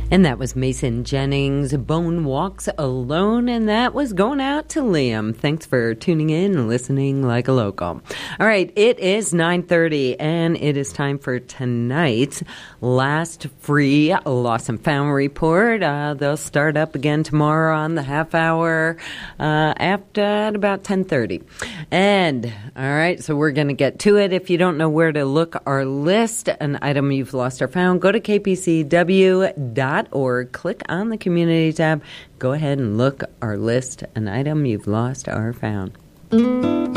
And that was Mason Jennings, Bone Walks Alone, and that was going out to Liam. Thanks for tuning in and listening like a local. All right, it is 9:30, and it is time for tonight's last free Lost and Found report. They'll start up again tomorrow on the half hour after at about 10:30. And, all right, so we're going to get to it. If you don't know where to look our list, an item you've lost or found, go to kpcw.org. Click on the community tab. Go ahead and look our list, an item you've lost or found.